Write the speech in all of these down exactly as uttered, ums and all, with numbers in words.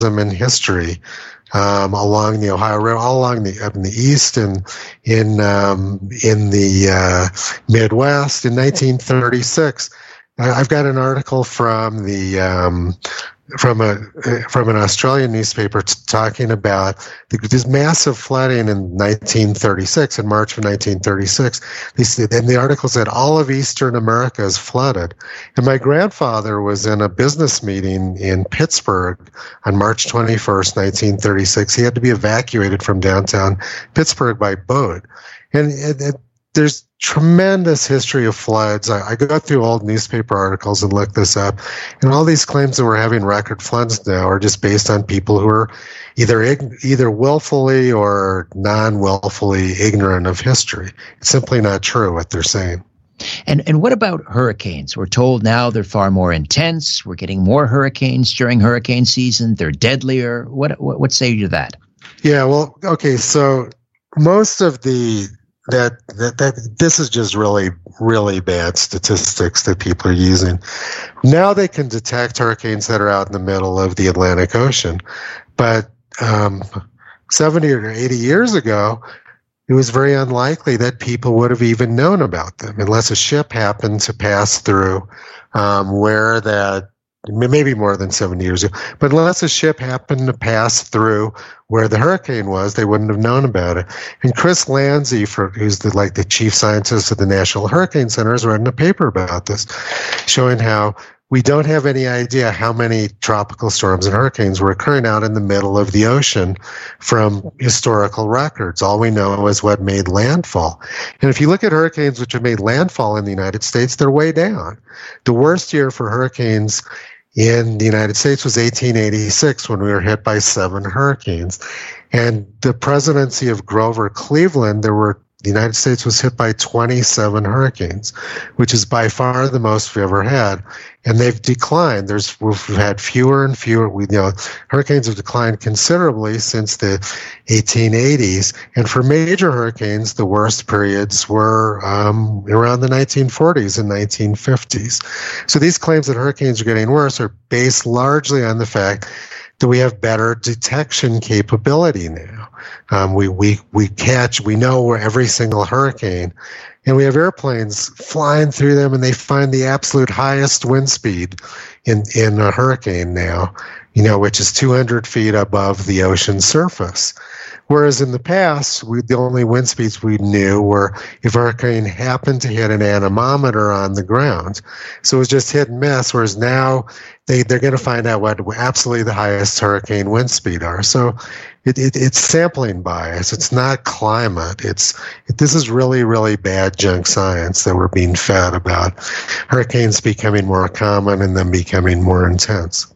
in history um, along the Ohio River, all along the up in the east and in um, in the uh, Midwest. In nineteen thirty-six, I've got an article from the um, from a from an Australian newspaper t- talking about the, this massive flooding in nineteen thirty-six, in March of nineteen thirty-six. They said, and the article said all of Eastern America is flooded. And my grandfather was in a business meeting in Pittsburgh on March twenty-first, nineteen thirty-six. He had to be evacuated from downtown Pittsburgh by boat. And it, it, there's tremendous history of floods. I, I go through old newspaper articles and look this up, and all these claims that we're having record floods now are just based on people who are either ig- either willfully or non-willfully ignorant of history. It's simply not true what they're saying. And and what about hurricanes? We're told now they're far more intense. We're getting more hurricanes during hurricane season. They're deadlier. What what, what say you to that? Yeah, well, okay, so most of the That, that that this is just really, really bad statistics that people are using. Now they can detect hurricanes that are out in the middle of the Atlantic Ocean. But um, seventy or eighty years ago, it was very unlikely that people would have even known about them unless a ship happened to pass through um, where that, maybe more than seventy years ago, but unless a ship happened to pass through where the hurricane was, they wouldn't have known about it. And Chris Landsea, for, who's the, like the chief scientist of the National Hurricane Center, has written a paper about this, showing how we don't have any idea how many tropical storms and hurricanes were occurring out in the middle of the ocean from historical records. All we know is what made landfall. And if you look at hurricanes which have made landfall in the United States, they're way down. The worst year for hurricanes in the United States was eighteen eighty-six, when we were hit by seven hurricanes. And the presidency of Grover Cleveland, there were the United States was hit by twenty-seven hurricanes, which is by far the most we've ever had. And they've declined. There's we've had fewer and fewer. We, you know, hurricanes have declined considerably since the eighteen eighties. And for major hurricanes, the worst periods were um, around the nineteen forties and nineteen fifties. So these claims that hurricanes are getting worse are based largely on the fact that we have better detection capability now. Um, we, we, we catch, we know where every single hurricane, and we have airplanes flying through them, and they find the absolute highest wind speed in, in a hurricane now, you know, which is two hundred feet above the ocean surface. Whereas in the past, we, the only wind speeds we knew were if a hurricane happened to hit an anemometer on the ground. So it was just hit and miss, whereas now they, they're going to find out what absolutely the highest hurricane wind speed are. So it, it, it's sampling bias. It's not climate. It's it, this is really, really bad junk science that we're being fed about hurricanes becoming more common and then becoming more intense.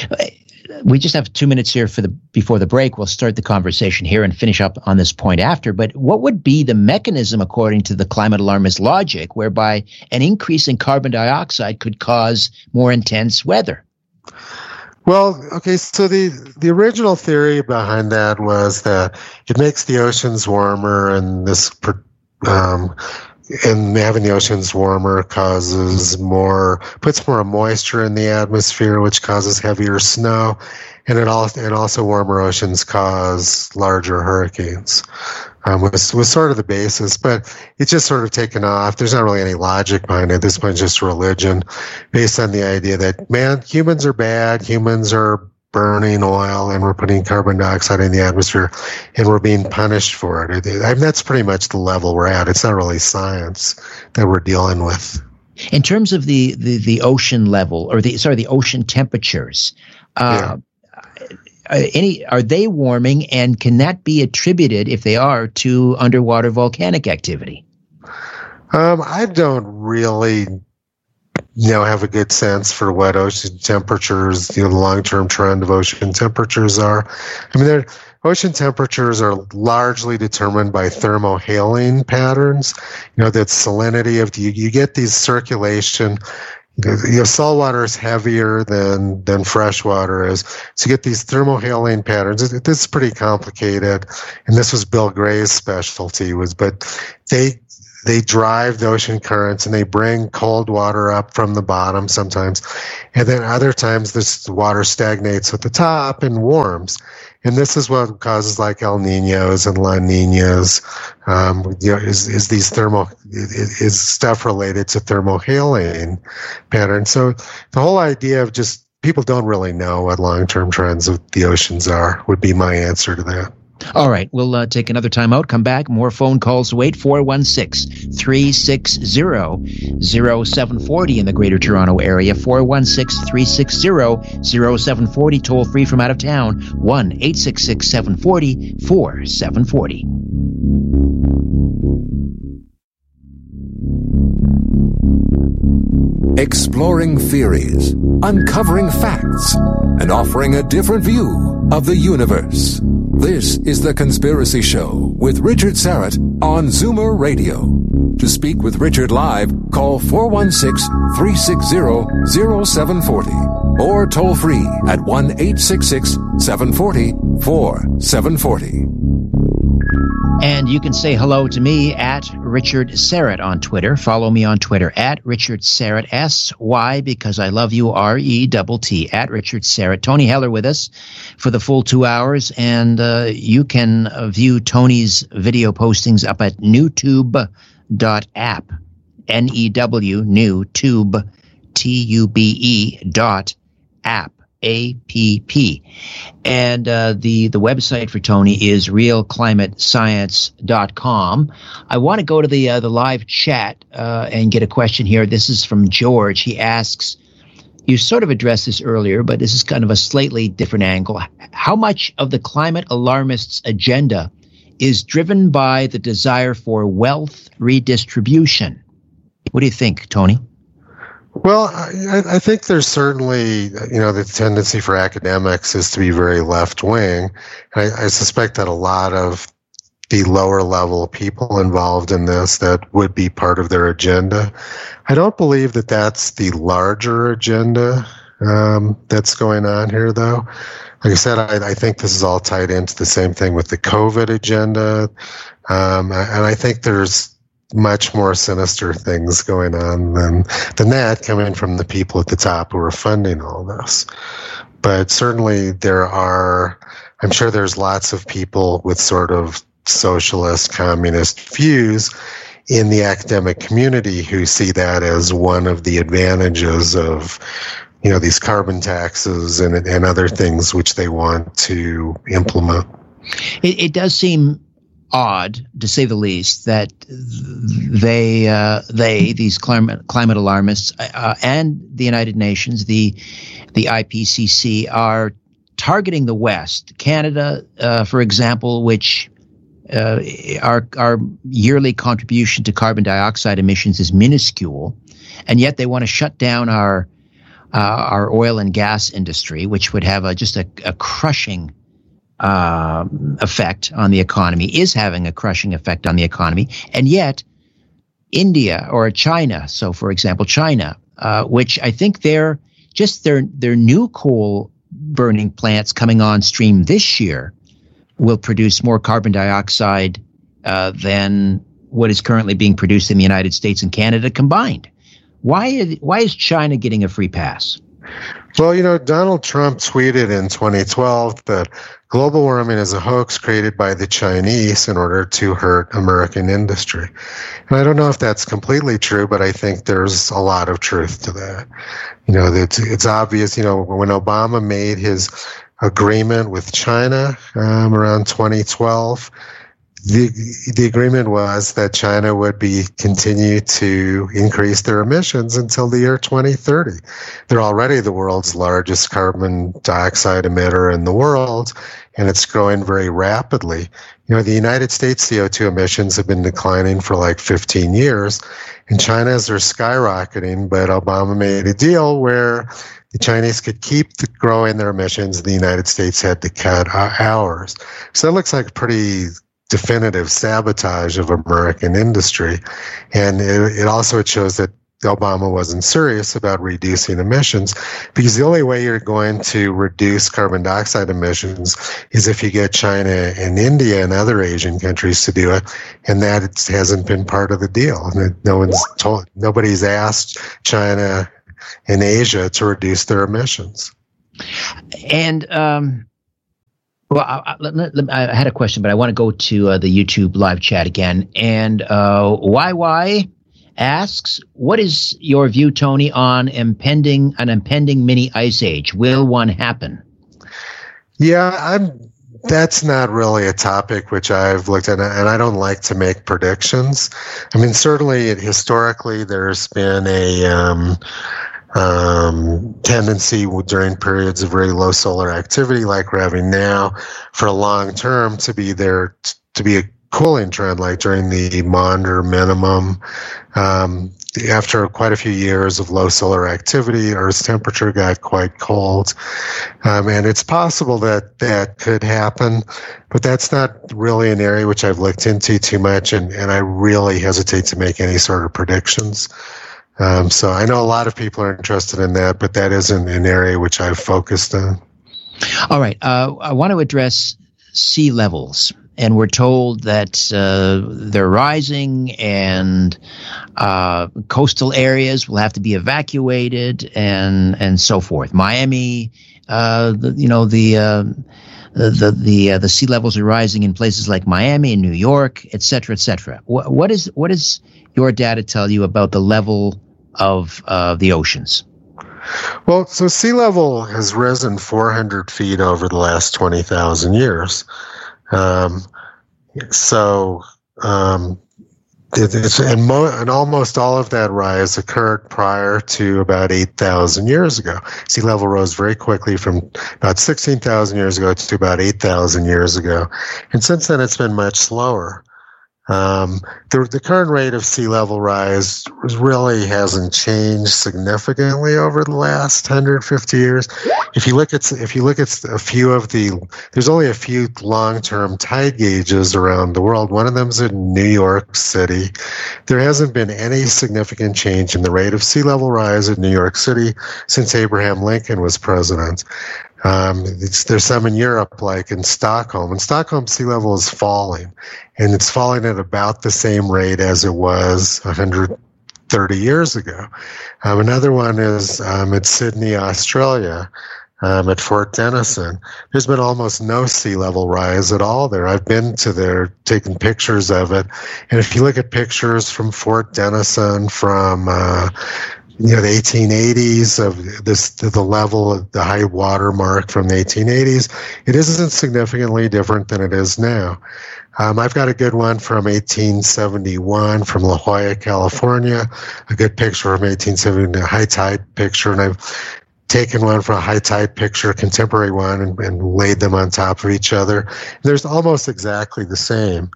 We just have two minutes here for the before the break. We'll start the conversation here and finish up on this point after. But what would be the mechanism, according to the climate alarmist logic, whereby an increase in carbon dioxide could cause more intense weather? Well, okay, so the, the original theory behind that was that it makes the oceans warmer, and this um, and having the oceans warmer causes more, puts more moisture in the atmosphere, which causes heavier snow, and it also, and also warmer oceans cause larger hurricanes. Um, was was sort of the basis, but it's just sort of taken off. There's not really any logic behind it. At this point, it's just religion, based on the idea that, man, humans are bad, humans are burning oil, and we're putting carbon dioxide in the atmosphere, and we're being punished for it. I mean, that's pretty much the level we're at. It's not really science that we're dealing with. In terms of the, the, the ocean level, or the sorry, the ocean temperatures, uh, yeah. any are they warming, and can that be attributed, if they are, to underwater volcanic activity? Um, I don't really you know, have a good sense for what ocean temperatures, you know, the long-term trend of ocean temperatures are. I mean, they're, ocean temperatures are largely determined by thermohaline patterns. You know, that salinity of, you, you get these circulation, you know, saltwater is heavier than, than freshwater is. So you get these thermohaline patterns. This is pretty complicated. And this was Bill Gray's specialty, was, but they, they drive the ocean currents and they bring cold water up from the bottom sometimes. And then other times this water stagnates at the top and warms. And this is what causes like El Niños and La Niñas, um, you know, is, is these thermal, is stuff related to thermohaline patterns. So the whole idea of just people don't really know what long-term trends of the oceans are would be my answer to that. All right, we'll uh, take another time out, come back, more phone calls wait, four one six, three six zero, zero seven four zero in the Greater Toronto Area, four one six, three six zero, zero seven four zero, toll free from out of town, one eight six six, seven four zero, four seven four zero. Exploring theories, uncovering facts, and offering a different view of the universe. This is The Conspiracy Show with Richard Syrett on Zoomer Radio. To speak with Richard live, call four one six, three six zero, zero seven four zero or toll free at one eight six six, seven four zero, four seven four zero. And you can say hello to me at Richard Syrett on Twitter. Follow me on Twitter at Richard Syrett, S Y, because I love you, R E T T, at Richard Syrett. Tony Heller with us for the full two hours, and uh, you can uh, view Tony's video postings up at newtube dot app, N E W, new, tube, T U B E, dot, app. A P P. And uh, the, the website for Tony is real climate science dot com. I want to go to the uh, the live chat uh, and get a question here. This is from George. He asks, you sort of addressed this earlier, but this is kind of a slightly different angle. How much of the climate alarmists' agenda is driven by the desire for wealth redistribution? What do you think, Tony? Well, I, I think there's certainly, you know, the tendency for academics is to be very left-wing. I, I suspect that a lot of the lower level people involved in this, that would be part of their agenda. I don't believe that that's the larger agenda um, that's going on here, though. Like I said, I, I think this is all tied into the same thing with the COVID agenda. Um, and I think there's much more sinister things going on than than that coming from the people at the top who are funding all this. But certainly there are, I'm sure there's lots of people with sort of socialist, communist views in the academic community who see that as one of the advantages of, you know, these carbon taxes and and other things which they want to implement. It, it does seem odd, to say the least, that they, uh, they these climate climate alarmists uh, and the United Nations, the the I P C C, are targeting the West, Canada, uh, for example, which uh, our our yearly contribution to carbon dioxide emissions is minuscule, and yet they want to shut down our uh, our oil and gas industry, which would have a, just a, a crushing Uh, effect on the economy, is having a crushing effect on the economy. And yet India or China, so for example, China, uh, which I think they're just their, their new coal burning plants coming on stream this year will produce more carbon dioxide uh, than what is currently being produced in the United States and Canada combined. Why is, why is China getting a free pass? Well, you know, Donald Trump tweeted in twenty twelve that global warming is a hoax created by the Chinese in order to hurt American industry. And I don't know if that's completely true, but I think there's a lot of truth to that. You know, it's, it's obvious, you know, when Obama made his agreement with China um, around twenty twelve, The the agreement was that China would be continue to increase their emissions until the year twenty thirty. They're already the world's largest carbon dioxide emitter in the world, and it's growing very rapidly. You know, the United States C O two emissions have been declining for like fifteen years, and China's are skyrocketing, but Obama made a deal where the Chinese could keep the growing their emissions, and the United States had to cut ours. So that looks like a pretty definitive sabotage of American industry. And it, it also it shows that Obama wasn't serious about reducing emissions, because the only way you're going to reduce carbon dioxide emissions is if you get China and India and other Asian countries to do it, and that it hasn't been part of the deal. No one's told, nobody's asked China and Asia to reduce their emissions. And um, well, I, I, I had a question, but I want to go to uh, the YouTube live chat again. And uh, Y Y asks, what is your view, Tony, on impending an impending mini ice age? Will one happen? Yeah, I'm. That's not really a topic which I've looked at, and I don't like to make predictions. I mean, certainly, it, historically, there's been a um, um, tendency during periods of very low solar activity, like we're having now, for a long term to be there to be a cooling trend, like during the Maunder minimum. Um, after quite a few years of low solar activity, Earth's temperature got quite cold. Um, and it's possible that that could happen, but that's not really an area which I've looked into too much, and, and I really hesitate to make any sort of predictions. Um, so I know a lot of people are interested in that, but that isn't an area which I've focused on. All right. Uh, I want to address sea levels. And we're told that uh, they're rising, and uh, coastal areas will have to be evacuated, and and so forth. Miami, uh, the, you know, the uh, the the uh, the sea levels are rising in places like Miami and New York, et cetera, et cetera. What, what is what is your data tell you about the level of uh, the oceans? Well, so sea level has risen four hundred feet over the last twenty thousand years. Um, so, um, it, it's, and, mo- and almost all of that rise occurred prior to about eight thousand years ago. Sea level rose very quickly from about sixteen thousand years ago to about eight thousand years ago. And since then, it's been much slower. Um, the, the current rate of sea level rise really hasn't changed significantly over the last one hundred fifty years. If you look at if you look at a few of the, there's only a few long-term tide gauges around the world. One of them is in New York City. There hasn't been any significant change in the rate of sea level rise in New York City since Abraham Lincoln was president. Um, it's, there's some in Europe, like in Stockholm. In Stockholm, sea level is falling, and it's falling at about the same rate as it was one hundred thirty years ago. Um, another one is um, at Sydney, Australia, um, at Fort Denison. There's been almost no sea level rise at all there. I've been to there, taken pictures of it, and if you look at pictures from Fort Denison from uh, you know, the eighteen eighties of this, the level of the high water mark from the eighteen eighties, it isn't significantly different than it is now. Um, I've got a good one from eighteen seventy-one from La Jolla, California, a good picture from eighteen seventy, a high tide picture, and I've taken one from a high tide picture, a contemporary one, and, and laid them on top of each other. And there's almost exactly the same.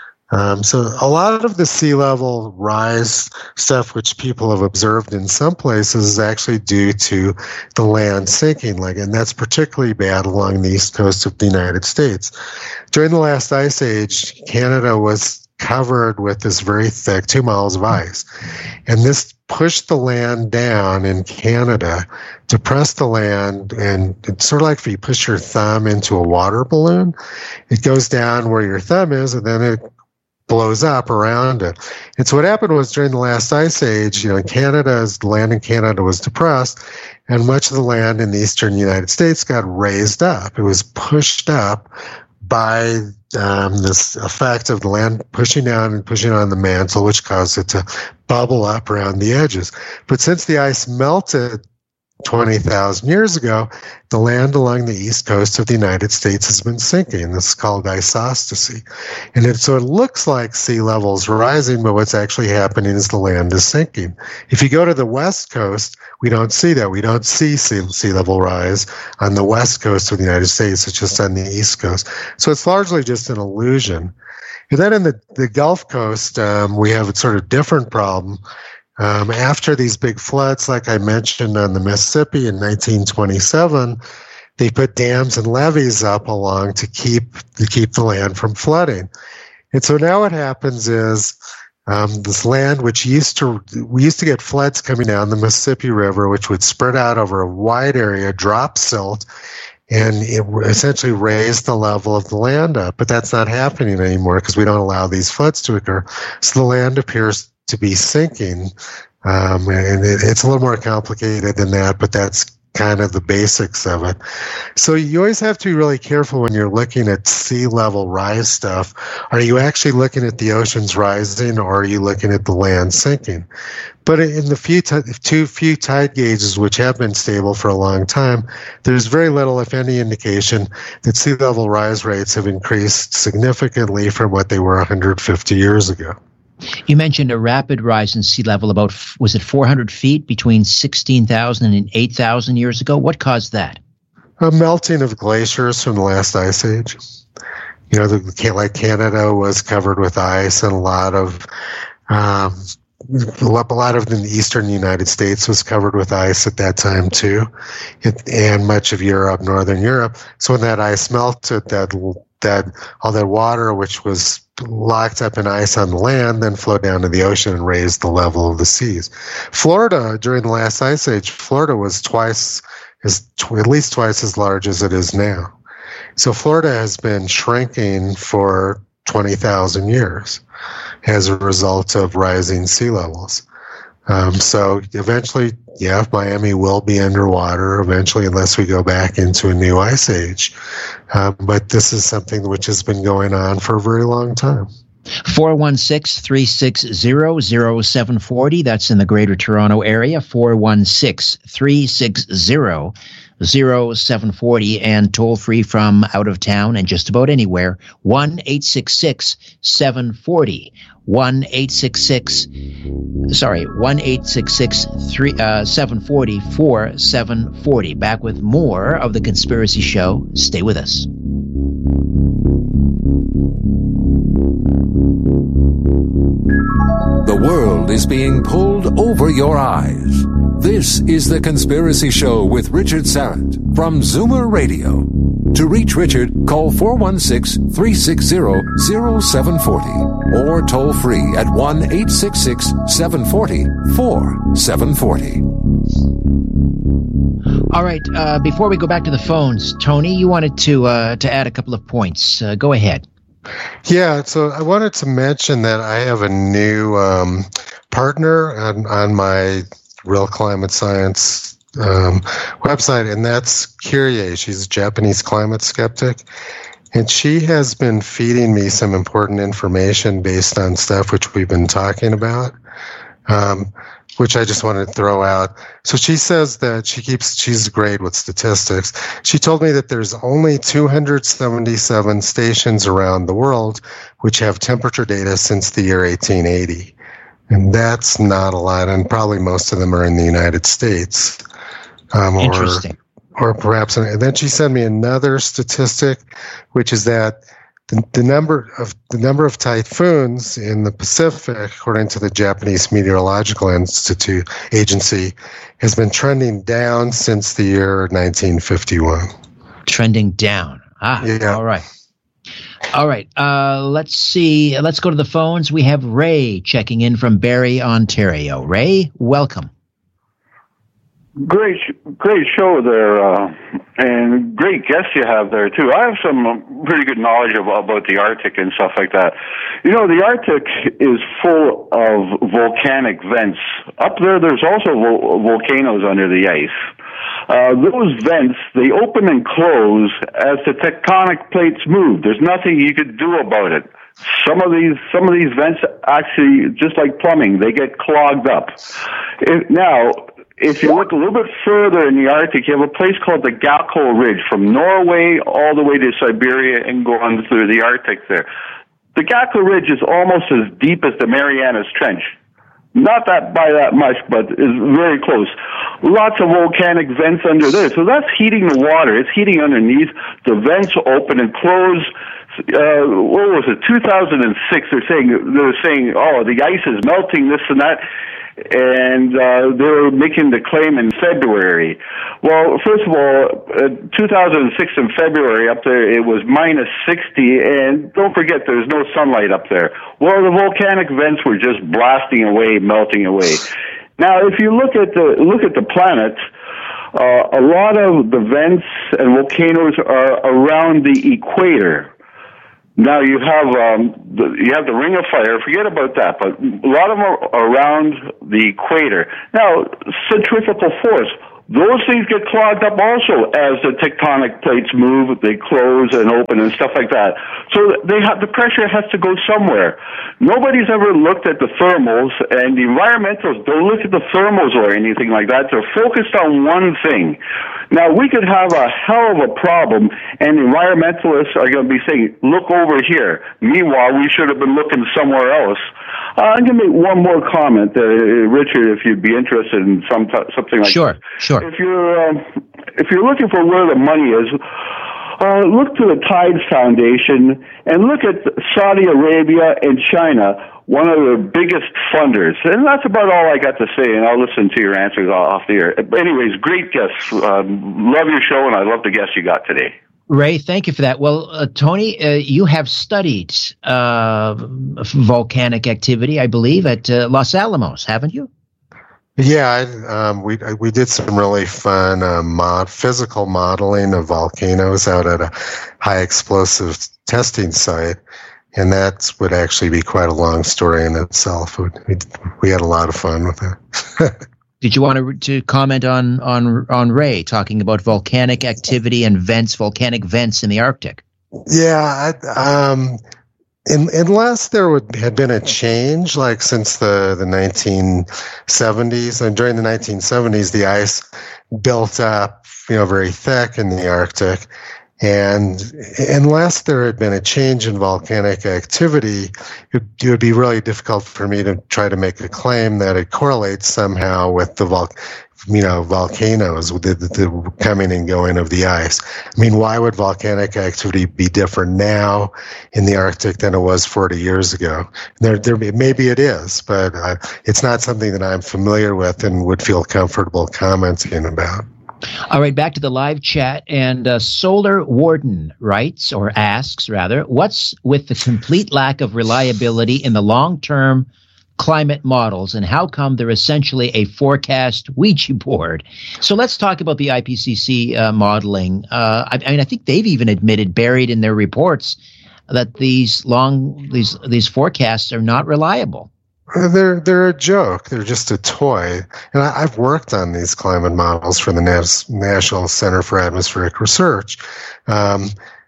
Um, so a lot of the sea level rise stuff, which people have observed in some places, is actually due to the land sinking, like, and that's particularly bad along the east coast of the United States. During the last ice age, Canada was covered with this very thick two miles of ice, and this pushed the land down in Canada, depressed the land, and it's sort of like if you push your thumb into a water balloon, it goes down where your thumb is, and then it blows up around it. And so what happened was during the last ice age, you know, Canada's the land in Canada was depressed, and much of the land in the eastern United States got raised up. It was pushed up by um, this effect of the land pushing down and pushing on the mantle, which caused it to bubble up around the edges. But since the ice melted twenty thousand years ago, the land along the east coast of the United States has been sinking. This is called isostasy. And it, so it looks like sea level is rising, but what's actually happening is the land is sinking. If you go to the west coast, we don't see that. We don't see sea, sea level rise on the west coast of the United States. It's just on the east coast. So it's largely just an illusion. And then in the, the Gulf Coast, um, we have a sort of different problem. Um, after these big floods, like I mentioned on the Mississippi in nineteen twenty-seven, they put dams and levees up along to keep to keep the land from flooding. And so now what happens is Um, this land, which used to, we used to get floods coming down the Mississippi River, which would spread out over a wide area, drop silt, and it essentially raised the level of the land up. But that's not happening anymore because we don't allow these floods to occur. So the land appears to be sinking. Um, and it, it's a little more complicated than that, but that's kind of the basics of it. So you always have to be really careful when you're looking at sea level rise stuff. Are you actually looking at the oceans rising, or are you looking at the land sinking? But in the few t- two few tide gauges, which have been stable for a long time, there's very little, if any, indication that sea level rise rates have increased significantly from what they were one hundred fifty years ago. You mentioned a rapid rise in sea level, about, was it four hundred feet between sixteen thousand and eight thousand years ago? What caused that? A melting of glaciers from the last ice age. You know, the, like Canada was covered with ice, and a lot of um, a lot of the eastern United States was covered with ice at that time too, it, and much of Europe, northern Europe. So when that ice melted, that that all that water, which was locked up in ice on the land, then flowed down to the ocean and raised the level of the seas. Florida, during the last ice age, Florida was twice as, tw- at least twice as large as it is now. So Florida has been shrinking for twenty thousand years as a result of rising sea levels. Um, so eventually, yeah, Miami will be underwater eventually, unless we go back into a new ice age. Um, but this is something which has been going on for a very long time. four one six, three six zero, zero seven four zero. That's in the Greater Toronto area. four one six, three six zero, zero seven four zero, and toll free from out of town and just about anywhere. one eight six six, seven four zero. one eight six six, sorry, one eight six six, three, uh, seven four zero, four seven four zero. Back with more of The Conspiracy Show. Stay with us. The world is being pulled over your eyes. This is The Conspiracy Show with Richard Syrett from Zoomer Radio. To reach Richard, call four one six, three six zero, zero seven four zero or toll free at one eight six six, seven four zero, four seven four zero. All right. Uh, before we go back to the phones, Tony, you wanted to uh, to add a couple of points. Uh, go ahead. Yeah, so I wanted to mention that I have a new um, partner on, on my Real Climate Science um, website, and that's Kyrie. She's a Japanese climate skeptic, and she has been feeding me some important information based on stuff which we've been talking about, um, which I just wanted to throw out. So she says that she keeps, she's great with statistics. She told me that there's only two hundred seventy-seven stations around the world which have temperature data since the year eighteen eighty. And that's not a lot, and probably most of them are in the United States. Um, Interesting. Or, or perhaps, and then she sent me another statistic, which is that the, the number of the number of typhoons in the Pacific, according to the Japanese Meteorological Institute Agency, has been trending down since the year nineteen fifty-one. Trending down. Ah, yeah. All right. All right. Uh, let's see. Let's go to the phones. We have Ray checking in from Barrie, Ontario. Ray, welcome. Great, great show there, uh, and great guests you have there too. I have some pretty good knowledge of, about the Arctic and stuff like that. You know, the Arctic is full of volcanic vents. Up there, there's also vo- volcanoes under the ice. Uh, those vents, they open and close as the tectonic plates move. There's nothing you could do about it. Some of these, some of these vents actually, just like plumbing, they get clogged up. If, now, if you look a little bit further in the Arctic, you have a place called the Gakko Ridge, from Norway all the way to Siberia and going through the Arctic there. The Gakko Ridge is almost as deep as the Marianas Trench. Not that by that much, but is very close. Lots of volcanic vents under there. So that's heating the water. It's heating underneath. The vents open and close. Uh, what was it? two thousand six. They're saying, they were saying, oh, the ice is melting, this and that. and uh, they were making the claim in February. Well, first of all, uh, two thousand six in February up there, it was minus sixty, and don't forget there's no sunlight up there. Well, the volcanic vents were just blasting away, melting away. Now, if you look at the look at the planet, uh, a lot of the vents and volcanoes are around the equator. Now you have um, the, you have the Ring of Fire. Forget about that. But a lot of them are around the equator. Now, centrifugal force. Those things get clogged up also as the tectonic plates move. They close and open and stuff like that. So they have, the pressure has to go somewhere. Nobody's ever looked at the thermals, and the environmentalists don't look at the thermals or anything like that. They're focused on one thing. Now, we could have a hell of a problem, and environmentalists are going to be saying, look over here. Meanwhile, we should have been looking somewhere else. Uh, I'm going to make one more comment, uh, Richard, if you'd be interested in some t- something like sure, that. Sure, sure. If you're, um, if you're looking for where the money is, uh, look to the Tides Foundation and look at Saudi Arabia and China, one of the biggest funders. And that's about all I got to say, and I'll listen to your answers off the air. But anyways, great guests. Um, love your show, and I love the guests you got today. Ray, thank you for that. Well, uh, Tony, uh, you have studied uh, volcanic activity, I believe, at uh, Los Alamos, haven't you? Yeah, I, um, we we did some really fun uh, mod, physical modeling of volcanoes out at a high explosive testing site, and that would actually be quite a long story in itself. We, we had a lot of fun with it. Did you want to, to comment on, on on Ray talking about volcanic activity and vents, volcanic vents in the Arctic? Yeah, I, um, in, unless there would had been a change, like since the, the nineteen seventies, and during the nineteen seventies, the ice built up, you know, very thick in the Arctic. And unless there had been a change in volcanic activity, it, it would be really difficult for me to try to make a claim that it correlates somehow with the vol, you know, volcanoes, with the, the coming and going of the ice. I mean, why would volcanic activity be different now in the Arctic than it was forty years ago? There, there maybe it is, but uh, it's not something that I'm familiar with and would feel comfortable commenting about. All right, back to the live chat. And uh, Solar Warden writes, or asks rather, what's with the complete lack of reliability in the long-term climate models, and how come they're essentially a forecast Ouija board? So let's talk about the I P C C uh, modeling. Uh, I, I mean, I think they've even admitted, buried in their reports, that these long these these forecasts are not reliable. They're they're a joke. They're just a toy. And I, I've worked on these climate models for the Nas- National Center for Atmospheric Research. Um,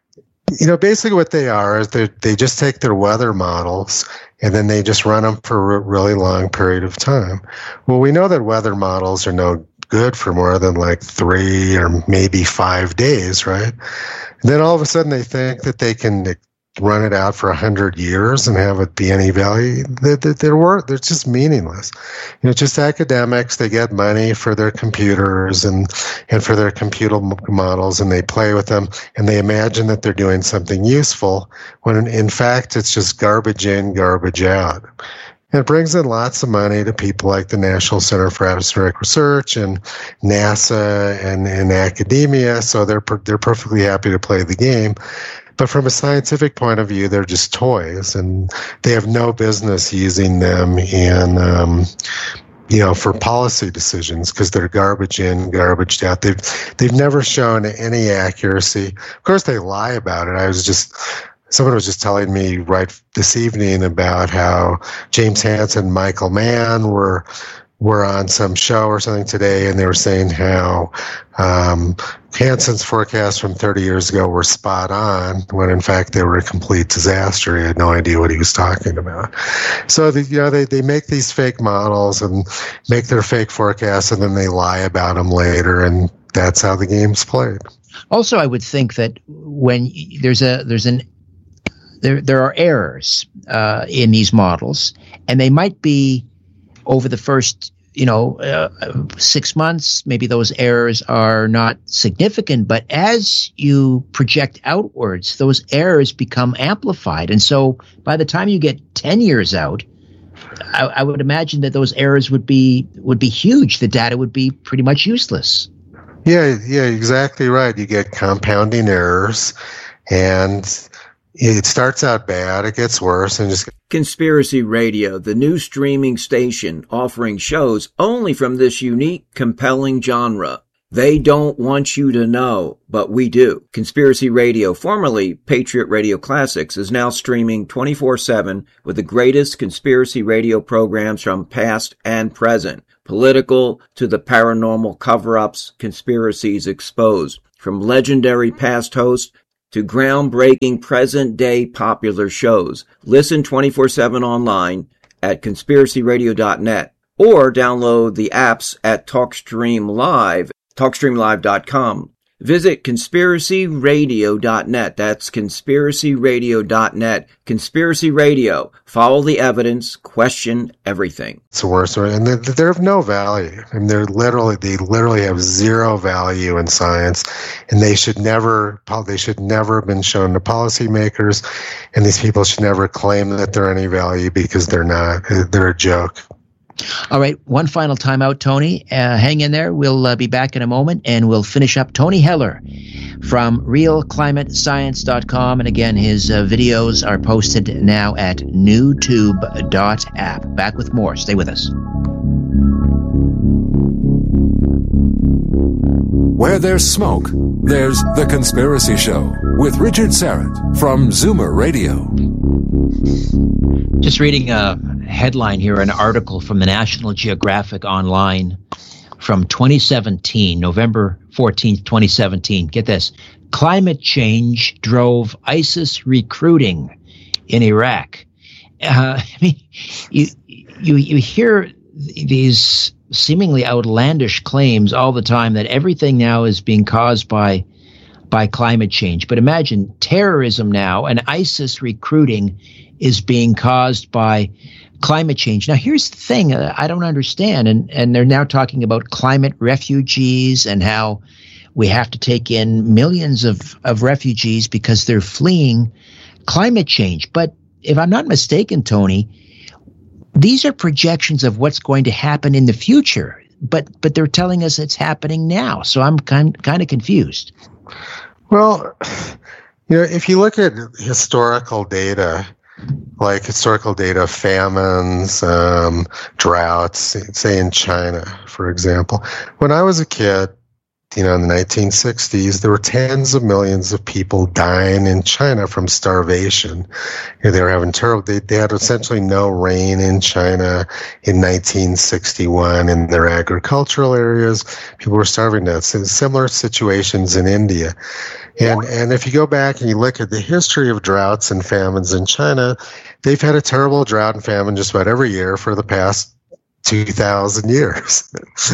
you know, basically what they are is they they just take their weather models and then they just run them for a really long period of time. Well, we know that weather models are no good for more than like three or maybe five days, right? And then all of a sudden they think that they can run it out for a hundred years and have it be any value. They're, they're, work, they're just meaningless. You know, just academics, they get money for their computers and, and for their computer models, and they play with them, and they imagine that they're doing something useful, when in, in fact it's just garbage in, garbage out. And it brings in lots of money to people like the National Center for Atmospheric Research and NASA and, and academia, so they're per, they're perfectly happy to play the game. But from a scientific point of view, they're just toys, and they have no business using them in, um, you know, for policy decisions, because they're garbage in, garbage out. They've they've never shown any accuracy. Of course, they lie about it. I was just someone was just telling me right this evening about how James Hansen and Michael Mann were. were on some show or something today, and they were saying how um, Hansen's forecasts from thirty years ago were spot on, when in fact they were a complete disaster. He had no idea what he was talking about. So, the, you know, they, they make these fake models and make their fake forecasts, and then they lie about them later, and that's how the game's played. Also, I would think that when there's a there's an there there are errors uh, in these models, and they might be over the first, you know, uh, six months, maybe those errors are not significant, but as you project outwards, those errors become amplified. And so by the time you get ten years out, I, I would imagine that those errors would be would be huge. The data would be pretty much useless. Yeah, yeah, exactly right. You get compounding errors, and it starts out bad, it gets worse, and just... Conspiracy Radio, the new streaming station offering shows only from this unique, compelling genre. They don't want you to know, but we do. Conspiracy Radio, formerly Patriot Radio Classics, is now streaming twenty-four seven with the greatest conspiracy radio programs from past and present. Political to the paranormal cover-ups, conspiracies exposed. From legendary past hosts to groundbreaking present-day popular shows. Listen twenty-four seven online at conspiracy radio dot net or download the apps at TalkStream Live, talk stream live dot com. Visit conspiracy radio dot net. That's conspiracy radio dot net. Conspiracy Radio. Follow the evidence. Question everything. It's the worst, and they're, they're of no value. I mean, they're literally, they literally have zero value in science, and they should never, they should never have been shown to policymakers, and these people should never claim that they're any value because they're not. They're a joke. All right, one final timeout, Tony. Uh, hang in there. We'll uh, be back in a moment, and we'll finish up. Tony Heller from real climate science dot com. And again, his uh, videos are posted now at newtube dot app. Back with more. Stay with us. Where there's smoke, there's The Conspiracy Show with Richard Syrett from Zoomer Radio. Just reading a headline here, an article from the National Geographic Online from twenty seventeen, November fourteenth, twenty seventeen. Get this. Climate change drove ISIS recruiting in Iraq. Uh, I mean, you, you, you hear these seemingly outlandish claims all the time that everything now is being caused by by climate change. But imagine terrorism now, and ISIS recruiting is being caused by climate change. Now, here's the thing uh, I don't understand, and, and they're now talking about climate refugees and how we have to take in millions of, of refugees because they're fleeing climate change. But if I'm not mistaken, Tony, these are projections of what's going to happen in the future, but but they're telling us it's happening now. So I'm kind, kind of confused. Well, you know, if you look at historical data, like historical data of famines, um, droughts, say in China, for example. When I was a kid, you know, in the nineteen sixties, there were tens of millions of people dying in China from starvation. You know, they were having terrible, they, they had essentially no rain in China in nineteen sixty-one in their agricultural areas. People were starving to death. So similar situations in India. And, and if you go back and you look at the history of droughts and famines in China, they've had a terrible drought and famine just about every year for the past two thousand years.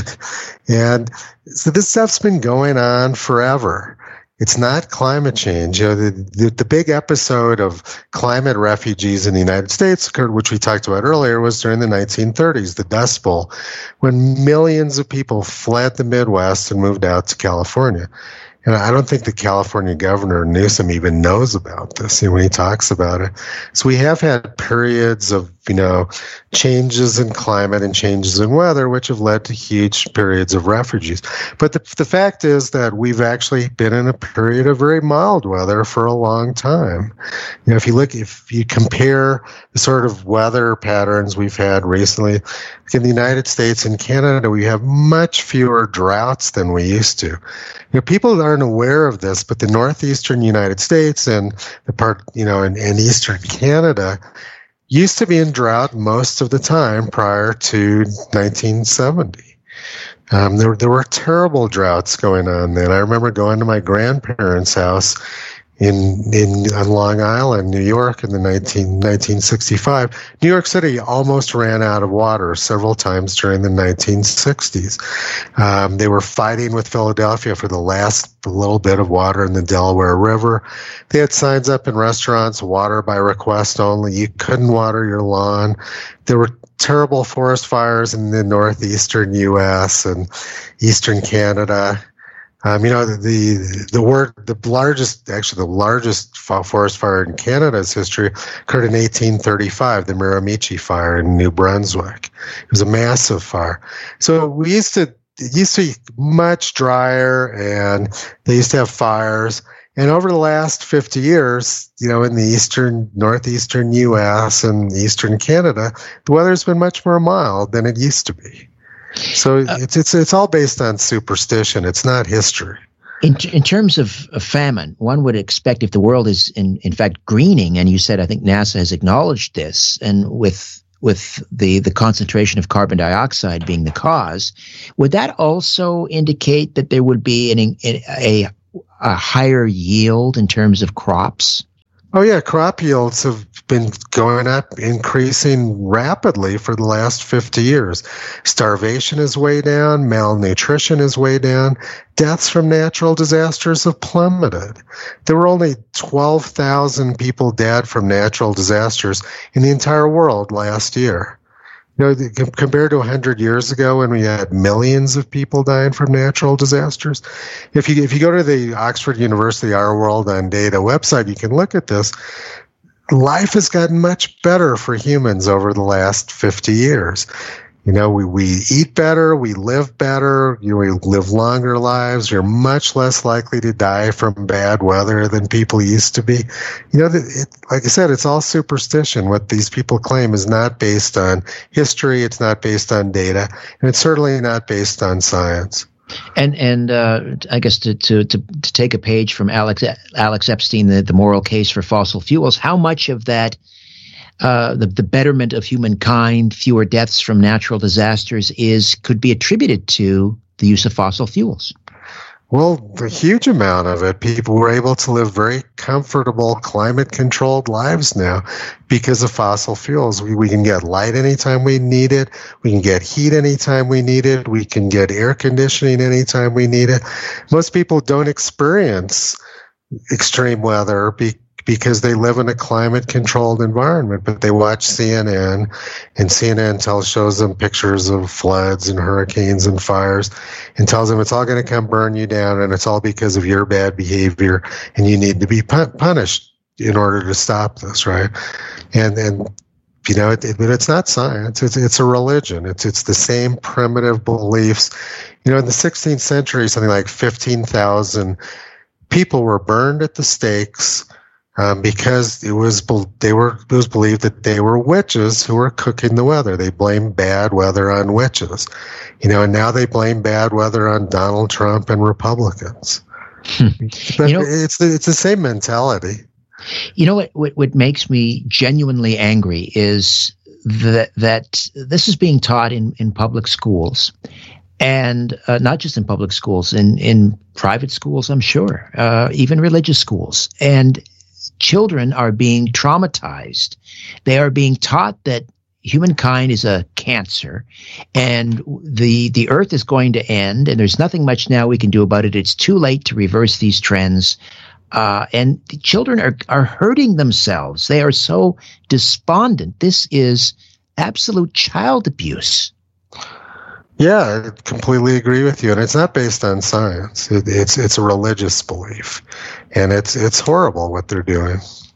And so this stuff's been going on forever. It's not climate change. You know, the, the, the big episode of climate refugees in the United States occurred, which we talked about earlier, was during the nineteen thirties, the Dust Bowl, when millions of people fled the Midwest and moved out to California. And I don't think the California governor, Newsom, even knows about this, you know, when he talks about it. So we have had periods of, you know, changes in climate and changes in weather, which have led to huge periods of refugees. But the, the fact is that we've actually been in a period of very mild weather for a long time. You know, if you look, if you compare the sort of weather patterns we've had recently, like in the United States and Canada, we have much fewer droughts than we used to. You know, people aren't aware of this, but the northeastern United States and the part, you know, in, in eastern Canada used to be in drought most of the time prior to nineteen seventy. Um, there, there were terrible droughts going on then. I remember going to my grandparents' house in in on Long Island, New York, in the nineteen sixty-five. New York City almost ran out of water several times during the nineteen sixties. Um, they were fighting with Philadelphia for the last little bit of water in the Delaware River. They had signs up in restaurants, water by request only. You couldn't water your lawn. There were terrible forest fires in the northeastern U S and eastern Canada. Um, you know, the, the the word the largest, actually the largest forest fire in Canada's history occurred in eighteen thirty-five, the Miramichi Fire in New Brunswick. It was a massive fire. So we used to it used to be much drier, and they used to have fires. And over the last fifty years, you know, in the eastern, northeastern U S and eastern Canada, the weather's been much more mild than it used to be. So uh, it's it's it's all based on superstition. It's not history. In in terms of, of famine, one would expect if the world is in in fact greening, and you said I think NASA has acknowledged this, and with with the the concentration of carbon dioxide being the cause, would that also indicate that there would be an a a higher yield in terms of crops? Oh, yeah. Crop yields have been going up, increasing rapidly for the last fifty years. Starvation is way down. Malnutrition is way down. Deaths from natural disasters have plummeted. There were only twelve thousand people dead from natural disasters in the entire world last year. You know, compared to one hundred years ago when we had millions of people dying from natural disasters. If you if you go to the Oxford University Our World on Data website, you can look at this. Life has gotten much better for humans over the last fifty years. You know, we, we eat better, we live better, you know, we live longer lives, you're much less likely to die from bad weather than people used to be. You know, it, like I said, it's all superstition. What these people claim is not based on history, it's not based on data, and it's certainly not based on science. And and uh, I guess to, to to to take a page from Alex Alex Epstein, the, the moral case for fossil fuels, how much of that Uh, the, the betterment of humankind, fewer deaths from natural disasters, is could be attributed to the use of fossil fuels? Well, a huge amount of it. People were able to live very comfortable, climate-controlled lives now because of fossil fuels. We, we can get light anytime we need it. We can get heat anytime we need it. We can get air conditioning anytime we need it. Most people don't experience extreme weather because because they live in a climate-controlled environment, but they watch C N N, and C N N tells, shows them pictures of floods and hurricanes and fires and tells them it's all going to come burn you down, and it's all because of your bad behavior, and you need to be pu- punished in order to stop this, right? And, and you know, it, it, but it's not science. It's, it's a religion. It's, it's the same primitive beliefs. You know, in the sixteenth century, something like fifteen thousand people were burned at the stakes Um, because it was they were it was believed that they were witches who were cooking the weather. They blamed bad weather on witches, you know, and now they blame bad weather on Donald Trump and Republicans. Hmm. But you know, it's the, it's the same mentality. You know what, what? What makes me genuinely angry is that that this is being taught in, in public schools, and uh, not just in public schools, in in private schools, I'm sure, uh, even religious schools, and children are being traumatized. They are being taught that humankind is a cancer and the the earth is going to end, and there's nothing much now we can do about it. It's too late to reverse these trends. Uh, and the children are, are hurting themselves. They are so despondent. This is absolute child abuse. Yeah, I completely agree with you, and it's not based on science. It, it's it's a religious belief, and it's it's horrible what they're doing.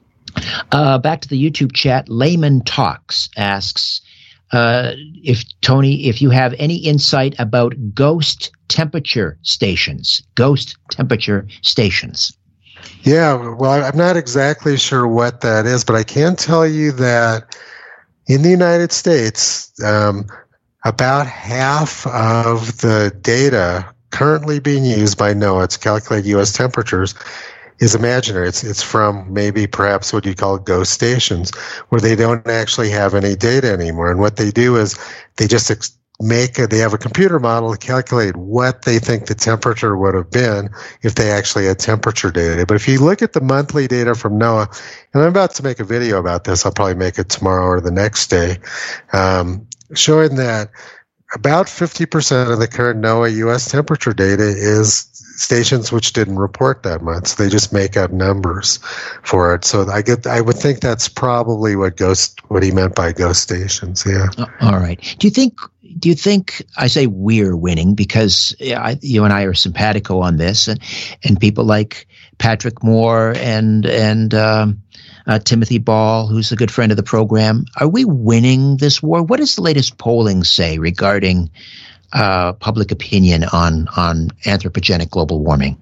Uh, back to the YouTube chat, Layman Talks asks uh, if Tony, if you have any insight about ghost temperature stations. Ghost temperature stations. Yeah, well, I'm not exactly sure what that is, but I can tell you that in the United States, um, about half of the data currently being used by NOAA to calculate U S temperatures is imaginary. It's it's from maybe perhaps what you call ghost stations, where they don't actually have any data anymore. And what they do is they just ex- make a, they have a computer model to calculate what they think the temperature would have been if they actually had temperature data. But if you look at the monthly data from NOAA, and I'm about to make a video about this, I'll probably make it tomorrow or the next day, um, showing that about fifty percent of the current NOAA U S temperature data is stations which didn't report that month. So they just make up numbers for it. So I get, I would think that's probably what ghost, what he meant by ghost stations. Yeah. All right. Do you think do you think, I say we're winning because I, you and I are simpatico on this, and, and people like Patrick Moore and, and um, uh, Timothy Ball, who's a good friend of the program, are we winning this war? What does the latest polling say regarding uh, public opinion on, on anthropogenic global warming?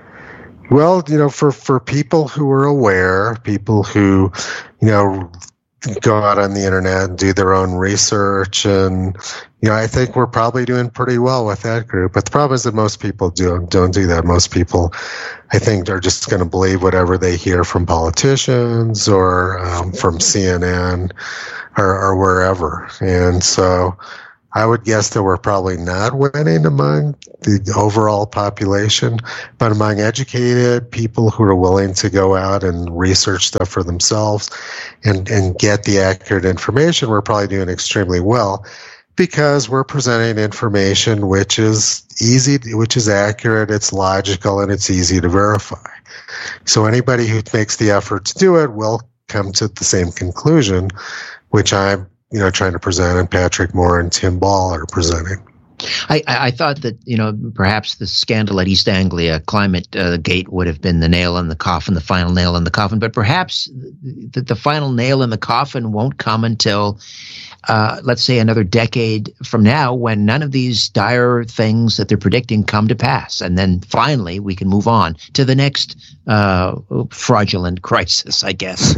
Well, you know, for, for people who are aware, people who, you know, go out on the internet and do their own research, and you know, I think we're probably doing pretty well with that group. But the problem is that most people do don't do that. Most people, I think, are just going to believe whatever they hear from politicians or um, from C N N or, or wherever. And so, I would guess that we're probably not winning among the overall population, but among educated people who are willing to go out and research stuff for themselves and, and get the accurate information, we're probably doing extremely well because we're presenting information which is easy, which is accurate, it's logical, and it's easy to verify. So anybody who makes the effort to do it will come to the same conclusion, which I'm you know, trying to present, and Patrick Moore and Tim Ball are presenting. I, I thought that, you know, perhaps the scandal at East Anglia Climate uh, Gate would have been the nail in the coffin, the final nail in the coffin, but perhaps the, the final nail in the coffin won't come until, uh, let's say, another decade from now, when none of these dire things that they're predicting come to pass. And then finally we can move on to the next uh, fraudulent crisis, I guess.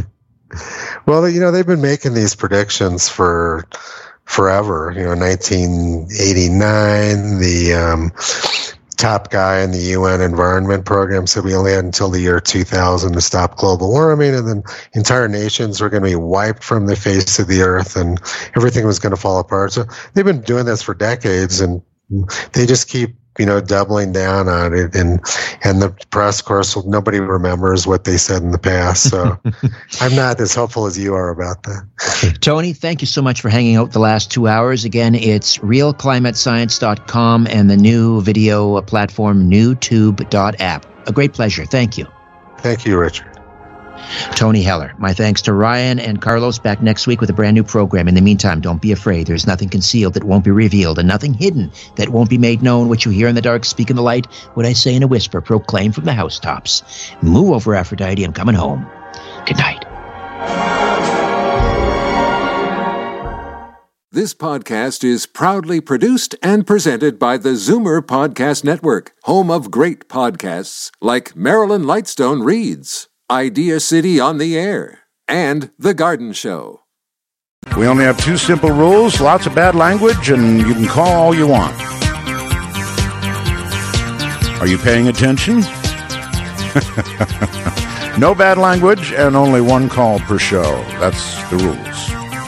Well, you know, they've been making these predictions for forever. You know, nineteen eighty-nine, the um, top guy in the U N Environment Program said we only had until the year two thousand to stop global warming, and then entire nations were going to be wiped from the face of the earth, and everything was going to fall apart. So they've been doing this for decades, and they just keep, you know, doubling down on it, and and the press, of course, nobody remembers what they said in the past. So I'm not as hopeful as you are about that. Tony, thank you so much for hanging out the last two hours. Again, it's real climate science dot com and the new video platform newtube dot app. A great pleasure. Thank you. Thank you, Richard. Tony Heller. My thanks to Ryan and Carlos. Back next week with a brand new program. In the meantime, don't be afraid. There's nothing concealed that won't be revealed, and nothing hidden that won't be made known. What you hear in the dark, speak in the light. What I say in a whisper, proclaim from the housetops. Move over, Aphrodite. I'm coming home. Good night. This podcast is proudly produced and presented by the Zoomer Podcast Network, home of great podcasts like Marilyn Lightstone Reads, Idea City on the Air, and The Garden Show. We only have two simple rules, lots of bad language, and you can call all you want. Are you paying attention? No bad language and only one call per show. That's the rules.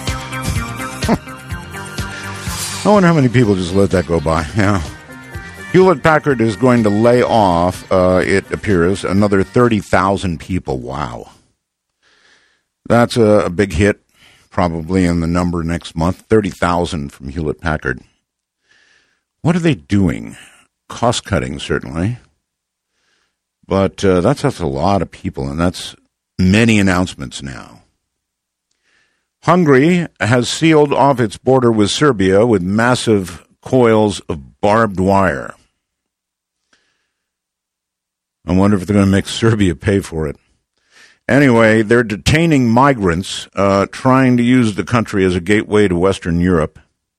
I wonder how many people just let that go by. Yeah. Hewlett-Packard is going to lay off, uh, it appears, another thirty thousand people. Wow. That's a, a big hit, probably in the number next month. thirty thousand from Hewlett-Packard. What are they doing? Cost-cutting, certainly. But uh, that's, that's a lot of people, and that's many announcements now. Hungary has sealed off its border with Serbia with massive coils of barbed wire. I wonder if they're going to make Serbia pay for it. Anyway, they're detaining migrants uh, trying to use the country as a gateway to Western Europe.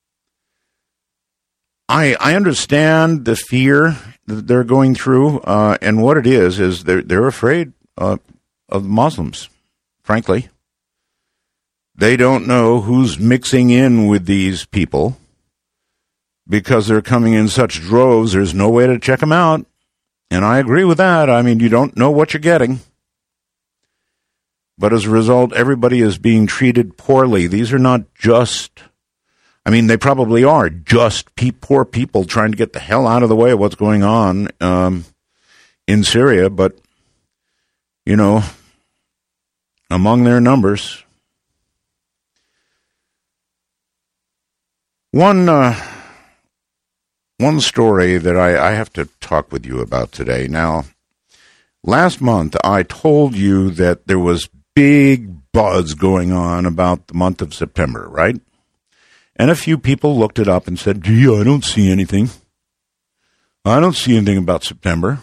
I I understand the fear that they're going through, uh, and what it is is they're they're afraid uh, of Muslims. Frankly, they don't know who's mixing in with these people because they're coming in such droves. There's no way to check them out. And I agree with that. I mean, you don't know what you're getting. But as a result, everybody is being treated poorly. These are not just, I mean, they probably are just pe- poor people trying to get the hell out of the way of what's going on um, in Syria. But, you know, among their numbers, one... Uh, One story that I, I have to talk with you about today. Now, last month I told you that there was big buzz going on about the month of September, right? And a few people looked it up and said, gee, I don't see anything. I don't see anything about September.